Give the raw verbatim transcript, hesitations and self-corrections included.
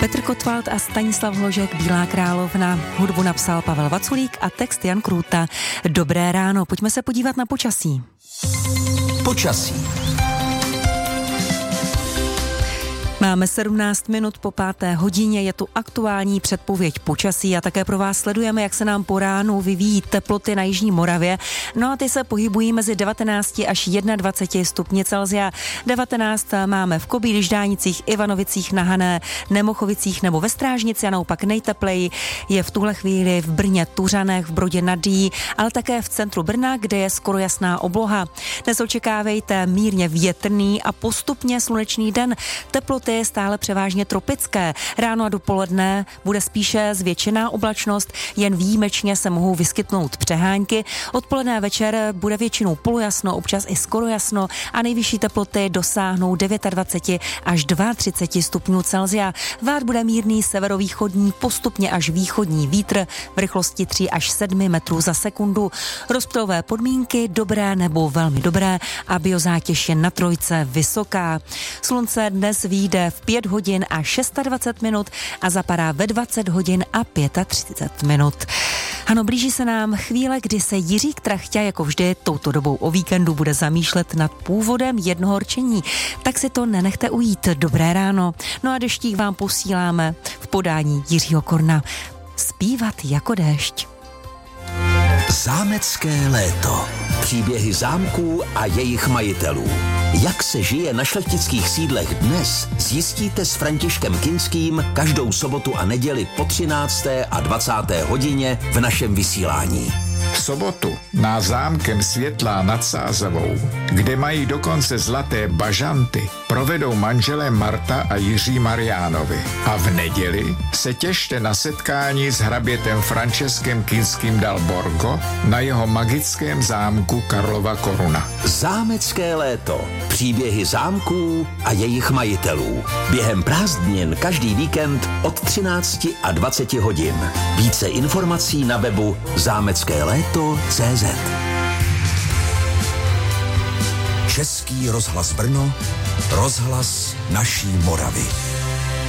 Petr Kotwald a Stanislav Hložek, Bílá královna, hudbu napsal Pavel Vaculík a text Jan Krůta. Dobré ráno, pojďme se podívat na počasí. Počasí. Máme sedmnáct minut po páté hodině, je tu aktuální předpověď počasí a také pro vás sledujeme, jak se nám po ránu vyvíjí teploty na jižní Moravě. No a ty se pohybují mezi devatenáct až dvacet jedna stupně Celsia. devatenáct máme v Kobí, Ždánicích, Ivanovicích na Hané, Nemochovicích nebo ve Strážnici a naopak nejtepleji je v tuhle chvíli v Brně, Tuřanech, v Brodě nad Dyjí, ale také v centru Brna, kde je skoro jasná obloha. Dnes očekávejte mírně větrný a postupně slunečný den. Teploty je stále převážně tropické. Ráno a dopoledne bude spíše zvětšená oblačnost, jen výjimečně se mohou vyskytnout přehánky. Odpoledne a večer bude většinou polojasno, občas i skoro jasno a nejvyšší teploty dosáhnou dvacet devět až třicet dva stupňů Celsia. Vát bude mírný severovýchodní, postupně až východní vítr v rychlosti tři až sedm metrů za sekundu. Rozptylové podmínky dobré nebo velmi dobré a biozátěž je na trojce vysoká. Slunce dnes vyjde v pět hodin a dvacet šest minut a zapadá ve dvacet hodin a třicet pět minut. Ano, blíží se nám chvíle, kdy se Jiřík Trachťa jako vždy touto dobou o víkendu bude zamýšlet nad původem jednoho rčení. Tak si to nenechte ujít. Dobré ráno. No a deštík vám posíláme v podání Jiřího Korna. Zpívat jako déšť. Zámecké léto. Příběhy zámků a jejich majitelů. Jak se žije na šlechtických sídlech dnes, zjistíte s Františkem Kinským každou sobotu a neděli po třinácté a dvacáté hodině v našem vysílání. V sobotu na zámkem Světlá nad Sázavou, kde mají dokonce zlaté bažanty, provedou manželé Marta a Jiří Mariánovi. A v neděli se těšte na setkání s hrabětem Franceskem Kinským dal Borgo na jeho magickém zámku Karlova Koruna. Zámecké léto. Příběhy zámků a jejich majitelů. Během prázdnin každý víkend od třinácti a dvaceti hodin. Více informací na webu zámecké léto tečka cé zet. Český rozhlas Brno, rozhlas naší Moravy.